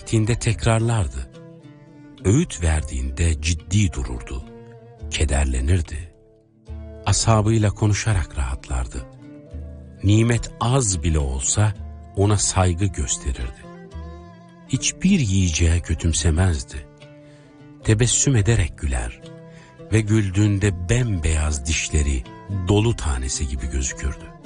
ettiğinde tekrarlardı. Öğüt verdiğinde ciddi dururdu. Kederlenirdi. Ashabıyla konuşarak rahatlardı. Nimet az bile olsa ona saygı gösterirdi. Hiçbir yiyeceğe kötümsemezdi. Tebessüm ederek güler ve güldüğünde bembeyaz dişleri dolu tanesi gibi gözükürdü.